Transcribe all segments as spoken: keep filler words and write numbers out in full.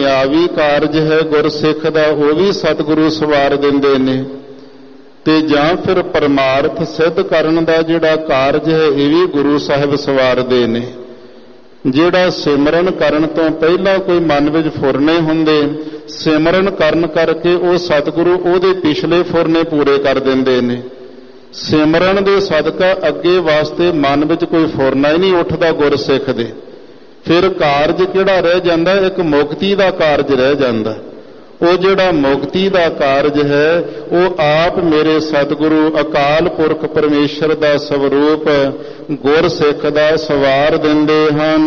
ਦੁਨਿਆਵੀ ਕਾਰਜ ਹੈ ਗੁਰਸਿੱਖ ਦਾ, ਉਹ ਵੀ ਸਤਿਗੁਰੂ ਸਵਾਰ ਦਿੰਦੇ ਨੇ। ਤੇ ਜਾਂ ਫਿਰ ਪਰਮਾਰਥ ਸਿੱਧ ਕਰਨ ਦਾ ਜਿਹੜਾ ਕਾਰਜ ਹੈ ਇਹ ਵੀ ਗੁਰੂ ਸਾਹਿਬ ਸਵਾਰਦੇ ਨੇ। ਜਿਹੜਾ ਸਿਮਰਨ ਕਰਨ ਤੋਂ ਪਹਿਲਾਂ ਕੋਈ ਮਨ ਵਿੱਚ ਫੁਰਨੇ ਹੁੰਦੇ, ਸਿਮਰਨ ਕਰਨ ਕਰਕੇ ਉਹ ਸਤਿਗੁਰੂ ਉਹਦੇ ਪਿਛਲੇ ਫੁਰਨੇ ਪੂਰੇ ਕਰ ਦਿੰਦੇ ਨੇ। ਸਿਮਰਨ ਦੇ ਸਦਕਾ ਅੱਗੇ ਵਾਸਤੇ ਮਨ ਵਿੱਚ ਕੋਈ ਫੁਰਨਾ ਹੀ ਨਹੀਂ ਉੱਠਦਾ ਗੁਰਸਿੱਖ ਦੇ। ਫਿਰ ਕਾਰਜ ਕਿਹੜਾ ਰਹਿ ਜਾਂਦਾ? ਇੱਕ ਮੁਕਤੀ ਦਾ ਕਾਰਜ ਰਹਿ ਜਾਂਦਾ। ਉਹ ਜਿਹੜਾ ਮੁਕਤੀ ਦਾ ਕਾਰਜ ਹੈ ਉਹ ਆਪ ਮੇਰੇ ਸਤਿਗੁਰੂ ਅਕਾਲ ਪੁਰਖ ਪਰਮੇਸ਼ਰ ਦਾ ਸਵਰੂਪ ਗੁਰਸਿੱਖ ਦਾ ਸਵਾਰ ਦਿੰਦੇ ਹਨ।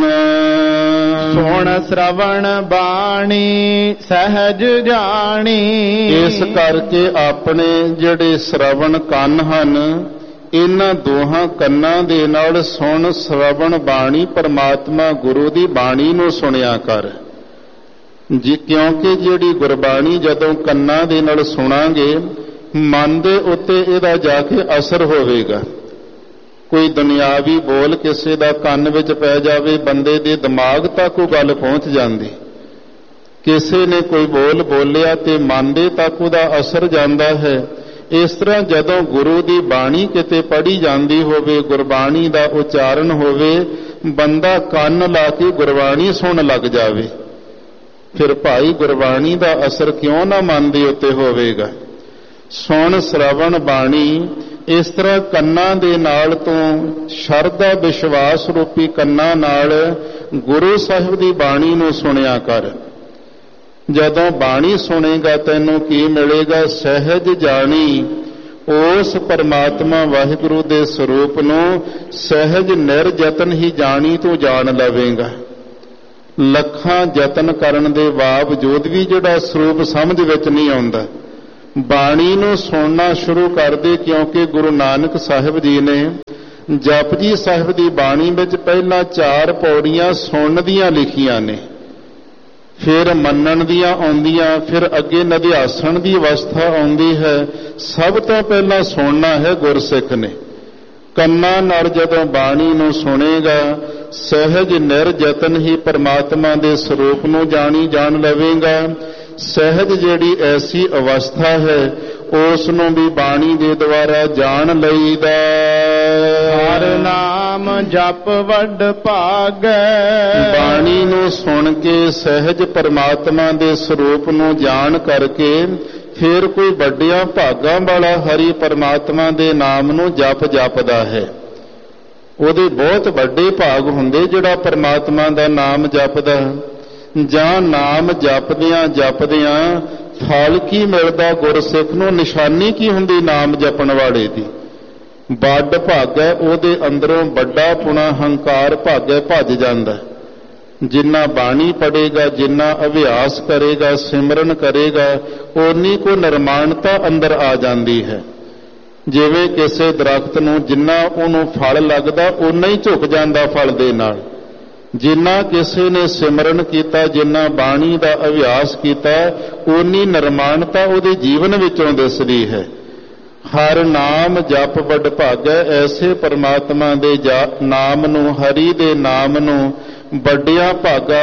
ਸੁਣ ਸ਼ਰਵਣ ਬਾਣੀ ਸਹਿਜ ਜਾਣੀ। ਇਸ ਕਰਕੇ ਆਪਣੇ ਜਿਹੜੇ ਸ਼ਰਵਣ ਕੰਨ ਹਨ, ਇਹਨਾਂ ਦੋਹਾਂ ਕੰਨਾਂ ਦੇ ਨਾਲ ਸੁਣ ਸ਼ਰਵਣ ਬਾਣੀ, ਪਰਮਾਤਮਾ ਗੁਰੂ ਦੀ ਬਾਣੀ ਨੂੰ ਸੁਣਿਆ ਕਰ ਜੀ। ਕਿਉਂਕਿ ਜਿਹੜੀ ਗੁਰਬਾਣੀ ਜਦੋਂ ਕੰਨਾਂ ਦੇ ਨਾਲ ਸੁਣਾਂਗੇ, ਮਨ ਦੇ ਉੱਤੇ ਇਹਦਾ ਜਾ ਕੇ ਅਸਰ ਹੋਵੇਗਾ। ਕੋਈ ਦੁਨਿਆਵੀ ਬੋਲ ਕਿਸੇ ਦਾ ਕੰਨ ਵਿੱਚ ਪੈ ਜਾਵੇ, ਬੰਦੇ ਦੇ ਦਿਮਾਗ ਤੱਕ ਉਹ ਗੱਲ ਪਹੁੰਚ ਜਾਂਦੀ। ਕਿਸੇ ਨੇ ਕੋਈ ਬੋਲ ਬੋਲਿਆ ਤੇ ਮਨ ਦੇ ਤੱਕ ਉਹਦਾ ਅਸਰ ਜਾਂਦਾ ਹੈ। ਇਸ ਤਰ੍ਹਾਂ ਜਦੋਂ ਗੁਰੂ ਦੀ ਬਾਣੀ ਕਿਤੇ ਪੜ੍ਹੀ ਜਾਂਦੀ ਹੋਵੇ, ਗੁਰਬਾਣੀ ਦਾ ਉਚਾਰਨ ਹੋਵੇ, ਬੰਦਾ ਕੰਨ ਲਾ ਕੇ ਗੁਰਬਾਣੀ ਸੁਣਨ ਲੱਗ ਜਾਵੇ, ਫਿਰ ਭਾਈ ਗੁਰਬਾਣੀ ਦਾ ਅਸਰ ਕਿਉਂ ਨਾ ਮਨ ਦੇ ਉੱਤੇ ਹੋਵੇਗਾ। ਸੁਣ ਸ਼ਰਵਣ ਬਾਣੀ, ਇਸ ਤਰ੍ਹਾਂ ਕੰਨਾਂ ਦੇ ਨਾਲ ਤੋਂ ਸ਼ਰਧਾ ਵਿਸ਼ਵਾਸ ਰੂਪੀ ਕੰਨਾਂ ਨਾਲ ਗੁਰੂ ਸਾਹਿਬ ਦੀ ਬਾਣੀ ਨੂੰ ਸੁਣਿਆ ਕਰ। ਜਦੋਂ ਬਾਣੀ ਸੁਣੇਗਾ ਤੈਨੂੰ ਕੀ ਮਿਲੇਗਾ? ਸਹਿਜ ਜਾਣੀ। ਉਸ ਪਰਮਾਤਮਾ ਵਾਹਿਗੁਰੂ ਦੇ ਸਰੂਪ ਨੂੰ ਸਹਿਜ ਨਿਰਯਤਨ ਹੀ ਜਾਣੀ ਤੂੰ ਜਾਣ ਲਵੇਂਗਾ। ਲੱਖਾਂ ਯਤਨ ਕਰਨ ਦੇ ਬਾਵਜੂਦ ਵੀ ਜਿਹੜਾ ਸਰੂਪ ਸਮਝ ਵਿੱਚ ਨਹੀਂ ਆਉਂਦਾ। ਬਾਣੀ ਨੂੰ ਸੁਣਨਾ ਸ਼ੁਰੂ ਕਰ ਦੇ, ਕਿਉਂਕਿ ਗੁਰੂ ਨਾਨਕ ਸਾਹਿਬ ਜੀ ਨੇ ਜਪਜੀ ਸਾਹਿਬ ਦੀ ਬਾਣੀ ਵਿੱਚ ਪਹਿਲਾਂ ਚਾਰ ਪੌੜੀਆਂ ਸੁਣਨ ਦੀਆਂ ਲਿਖੀਆਂ ਨੇ, ਫਿਰ ਮੰਨਣ ਦੀਆਂ ਆਉਂਦੀਆਂ, ਫਿਰ ਅੱਗੇ ਨਿਧਿਆਸਣ ਦੀ ਅਵਸਥਾ ਆਉਂਦੀ ਹੈ। ਸਭ ਤੋਂ ਪਹਿਲਾਂ ਸੁਣਨਾ ਹੈ ਗੁਰਸਿੱਖ ਨੇ। ਕੰਨਾਂ ਨਾਲ ਜਦੋਂ ਬਾਣੀ ਨੂੰ ਸੁਣੇਗਾ, ਸਹਿਜ ਨਿਰਯਤਨ ਹੀ ਪਰਮਾਤਮਾ ਦੇ ਸਰੂਪ ਨੂੰ ਜਾਣੀ ਜਾਣ ਲਵੇਂਗਾ। ਸਹਿਜ ਜਿਹੜੀ ਐਸੀ ਅਵਸਥਾ ਹੈ, ਉਸ ਨੂੰ ਵੀ ਬਾਣੀ ਦੇ ਦੁਆਰਾ ਜਾਣ ਲਈਦਾ। ਹਰ ਨਾਮ ਜਪ ਵੱਡ ਭਾਗੈ। ਬਾਣੀ ਨੂੰ ਸੁਣ ਕੇ ਸਹਿਜ ਪਰਮਾਤਮਾ ਦੇ ਸਰੂਪ ਨੂੰ ਜਾਣ ਕਰਕੇ ਫਿਰ ਕੋਈ ਵੱਡਿਆਂ ਭਾਗਾਂ ਵਾਲਾ ਹਰੀ ਪਰਮਾਤਮਾ ਦੇ ਨਾਮ ਨੂੰ ਜਪ ਜਪਦਾ ਹੈ। ਉਹਦੇ ਬਹੁਤ ਵੱਡੇ ਭਾਗ ਹੁੰਦੇ ਜਿਹੜਾ ਪਰਮਾਤਮਾ ਦਾ ਨਾਮ ਜਪਦਾ। ਜਾਂ ਨਾਮ ਜਪਦਿਆਂ ਜਪਦਿਆਂ ਫਲ ਕੀ ਮਿਲਦਾ ਗੁਰਸਿੱਖ ਨੂੰ? ਨਿਸ਼ਾਨੀ ਕੀ ਹੁੰਦੀ ਨਾਮ ਜਪਣ ਵਾਲੇ ਦੀ? ਵੱਡ ਭਾਗੈ, ਉਹਦੇ ਅੰਦਰੋਂ ਵੱਡਾ ਪੁਣਾ ਹੰਕਾਰ ਭਾਗੈ ਭੱਜ ਜਾਂਦਾ। ਜਿੰਨਾ ਬਾਣੀ ਪੜ੍ਹੇਗਾ, ਜਿੰਨਾ ਅਭਿਆਸ ਕਰੇਗਾ, ਸਿਮਰਨ ਕਰੇਗਾ, ਓਨੀ ਕੋ ਨਿਰਮਾਣਤਾ ਅੰਦਰ ਆ ਜਾਂਦੀ ਹੈ। ਜਿਵੇਂ ਕਿਸੇ ਦਰਖਤ ਨੂੰ ਜਿੰਨਾ ਉਹਨੂੰ ਫਲ ਲੱਗਦਾ, ਓਨਾ ਹੀ ਝੁਕ ਜਾਂਦਾ ਫਲ ਦੇ ਨਾਲ। ਜਿੰਨਾ ਕਿਸੇ ਨੇ ਸਿਮਰਨ ਕੀਤਾ, ਜਿੰਨਾ ਬਾਣੀ ਦਾ ਅਭਿਆਸ ਕੀਤਾ, ਓਨੀ ਨਿਰਮਾਣਤਾ ਉਹਦੇ ਜੀਵਨ ਵਿੱਚੋਂ ਦਿਸਦੀ ਹੈ। ਹਰ ਨਾਮ ਜਪ ਵੱਡ ਭਾਗੈ। ਐਸੇ ਪਰਮਾਤਮਾ ਦੇ ਨਾਮ ਨੂੰ, ਹਰੀ ਦੇ ਨਾਮ ਨੂੰ ਵੱਡਿਆਂ ਭਾਗਾਂ